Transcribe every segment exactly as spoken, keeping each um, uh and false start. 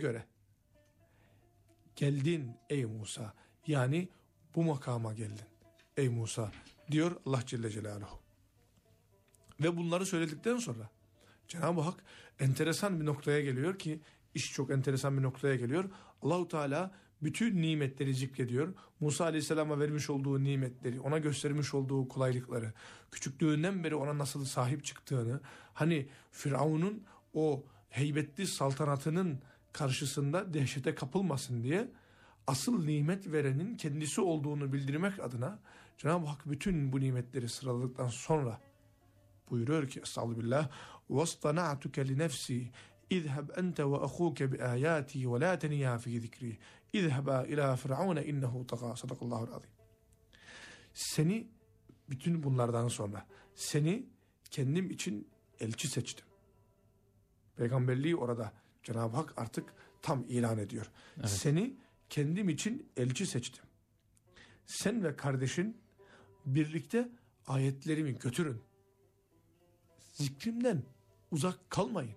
göre geldin ey Musa. Yani bu makama geldin ey Musa diyor Allah Celle Celaluhu. Ve bunları söyledikten sonra Cenab-ı Hak enteresan bir noktaya geliyor ki, iş çok enteresan bir noktaya geliyor. Allahu Teala bütün nimetleri zikrediyor. Musa Aleyhisselam'a vermiş olduğu nimetleri, ona göstermiş olduğu kolaylıkları, küçüklüğünden beri ona nasıl sahip çıktığını, hani Firavun'un o heybetli saltanatının karşısında dehşete kapılmasın diye asıl nimet verenin kendisi olduğunu bildirmek adına Cenab-ı Hak bütün bu nimetleri sıraladıktan sonra buyuruyor ki estağfirullah وَاسْطَنَعْتُكَ لِنَفْسِي اِذْهَبْ أَنْتَ وَأَخُوكَ بِآيَاتِي وَلَا تَنِيَا فِي ذِكْرِي اِذْهَبَا إِلَى فِرْعَوْنَ اِنَّهُ طَغَى صَدَقَ azim. Seni, bütün bunlardan sonra seni kendim için elçi seçtim. Peygamberliği orada Cenab-ı Hak artık tam ilan ediyor. Evet. Seni kendim için elçi seçtim. Sen ve kardeşin birlikte ayetlerimi götürün. Zikrimden uzak kalmayın.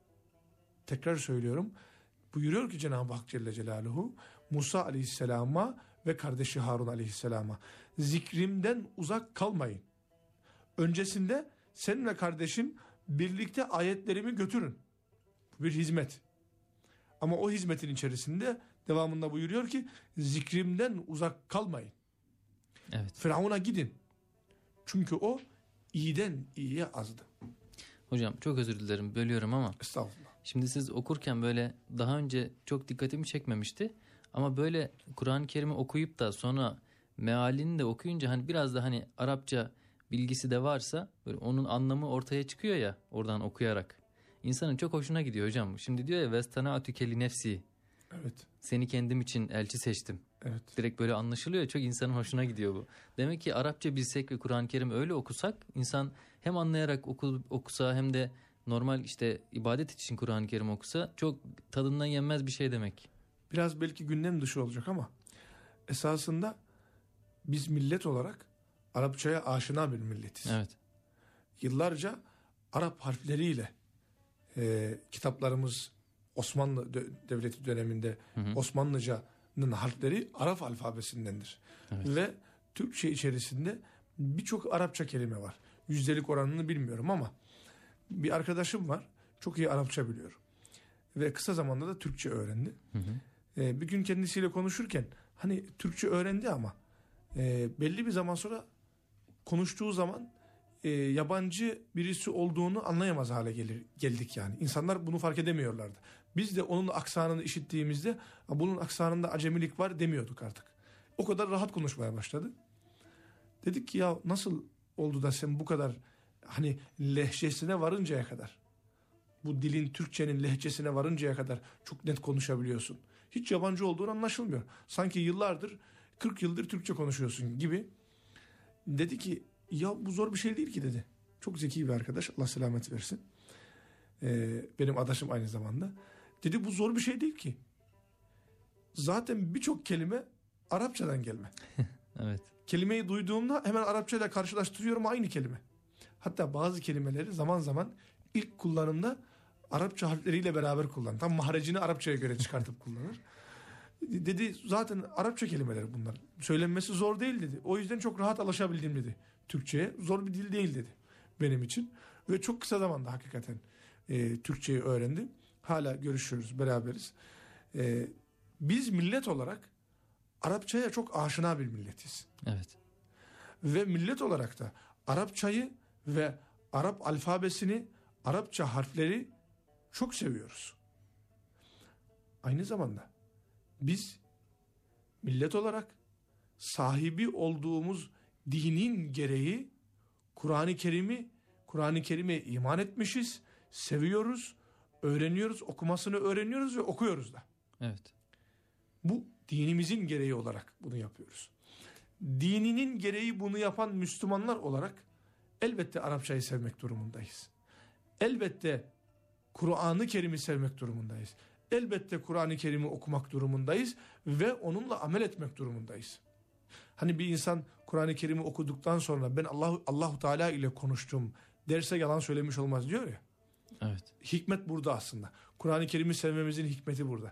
Tekrar söylüyorum. Buyuruyor ki Cenab-ı Hak Celle Celaluhu Musa Aleyhisselam'a ve kardeşi Harun Aleyhisselam'a zikrimden uzak kalmayın. Öncesinde sen ve kardeşin birlikte ayetlerimi götürün. Bu bir hizmet. Ama o hizmetin içerisinde devamında buyuruyor ki zikrimden uzak kalmayın. Evet. Firavun'a gidin. Çünkü o iyiden iyiye azdı. Hocam çok özür dilerim, bölüyorum ama. Estağfurullah. Şimdi siz okurken böyle daha önce çok dikkatimi çekmemişti. Ama böyle Kur'an-ı Kerim'i okuyup da sonra mealini de okuyunca hani biraz da hani Arapça bilgisi de varsa böyle onun anlamı ortaya çıkıyor ya oradan okuyarak. İnsanın çok hoşuna gidiyor hocam. Şimdi diyor ya vestana'tüke li nefsi. Evet. Seni kendim için elçi seçtim. Evet. Direkt böyle anlaşılıyor. Çok insanın hoşuna gidiyor bu. Demek ki Arapça bilsek ve Kur'an-ı Kerim öyle okusak insan hem anlayarak oku, okusa hem de normal işte ibadet için Kur'an-ı Kerim okusa çok tadından yenmez bir şey demek. Biraz belki gündem dışı olacak ama esasında biz millet olarak Arapçaya aşina bir milletiz. Evet. Yıllarca Arap harfleriyle e, kitaplarımız Osmanlı Devleti döneminde hı hı. Osmanlıca'nın harfleri Arap alfabesindendir. Evet. Ve Türkçe içerisinde birçok Arapça kelime var. Yüzdelik oranını bilmiyorum ama bir arkadaşım var. Çok iyi Arapça biliyor. Ve kısa zamanda da Türkçe öğrendi. Hı hı. Ee, bir gün kendisiyle konuşurken hani Türkçe öğrendi ama e, belli bir zaman sonra konuştuğu zaman e, yabancı birisi olduğunu anlayamaz hale gelir, geldik yani. İnsanlar bunu fark edemiyorlardı. Biz de onun aksanını işittiğimizde bunun aksanında acemilik var demiyorduk artık. O kadar rahat konuşmaya başladı. Dedik ki ya nasıl oldu da sen bu kadar hani lehçesine varıncaya kadar, bu dilin Türkçenin lehçesine varıncaya kadar çok net konuşabiliyorsun. Hiç yabancı olduğunu anlaşılmıyor. Sanki yıllardır, kırk yıldır Türkçe konuşuyorsun gibi. Dedi ki ya bu zor bir şey değil ki dedi. Çok zeki bir arkadaş, Allah selamet versin. Ee, benim adaşım aynı zamanda. Dedi bu zor bir şey değil ki. Zaten birçok kelime Arapçadan gelme. Evet. Kelimeyi duyduğumda hemen Arapça ile karşılaştırıyorum, aynı kelime. Hatta bazı kelimeleri zaman zaman ilk kullanımda Arapça harfleriyle beraber kullanır. Tam mahrecini Arapçaya göre çıkartıp kullanır. Dedi zaten Arapça kelimeler bunlar. Söylenmesi zor değil dedi. O yüzden çok rahat alışabildim dedi Türkçe'ye. Zor bir dil değil dedi benim için. Ve çok kısa zamanda hakikaten e, Türkçeyi öğrendim. Hala görüşüyoruz, beraberiz. E, biz millet olarak Arapçaya çok aşina bir milletiz. Evet. Ve millet olarak da Arapçayı ve Arap alfabesini, Arapça harfleri çok seviyoruz. Aynı zamanda biz millet olarak sahibi olduğumuz dinin gereği Kur'an-ı Kerim'i, Kur'an-ı Kerim'e iman etmişiz, seviyoruz, öğreniyoruz, okumasını öğreniyoruz ve okuyoruz da. Evet. Bu dinimizin gereği olarak bunu yapıyoruz. Dininin gereği bunu yapan Müslümanlar olarak elbette Arapçayı sevmek durumundayız. Elbette Kur'an-ı Kerim'i sevmek durumundayız. Elbette Kur'an-ı Kerim'i okumak durumundayız ve onunla amel etmek durumundayız. Hani bir insan Kur'an-ı Kerim'i okuduktan sonra ben Allahu Allahu Teala ile konuştum derse yalan söylemiş olmaz diyor ya. Evet. Hikmet burada aslında. Kur'an-ı Kerim'i sevmemizin hikmeti burada.